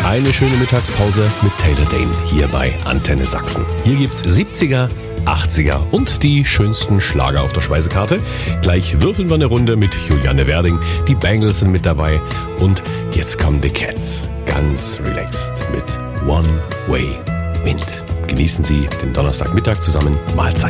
eine schöne Mittagspause mit Taylor Dane hier bei Antenne Sachsen. Hier gibt's 70er, 80er und die schönsten Schlager auf der Speisekarte. Gleich würfeln wir eine Runde mit Juliane Werding, die Bangles sind mit dabei und jetzt kommen die Cats ganz relaxed mit One Way Wind. Genießen Sie den Donnerstagmittag zusammen. Mahlzeit.